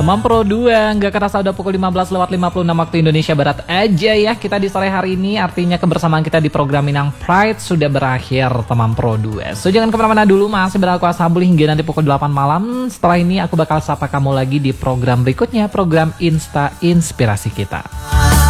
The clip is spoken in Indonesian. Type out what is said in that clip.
Teman Pro 2, nggak kerasa udah pukul 15:56 waktu Indonesia Barat aja ya. Kita di sore hari ini, artinya kebersamaan kita di program Minang Pride sudah berakhir, teman Pro 2. So jangan kemana-mana dulu, masih berlaku Ashabul hingga nanti pukul 8 malam. Setelah ini aku bakal sapa kamu lagi di program berikutnya, program Insta Inspirasi kita.